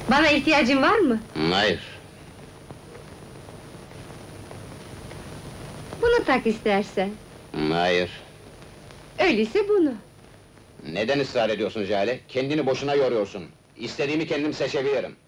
Bana ihtiyacın var mı? Hayır. Bunu tak istersen. Hayır. Öyleyse bunu. Neden ısrar ediyorsun Jale? Kendini boşuna yoruyorsun. İstediğimi kendim seçebilirim.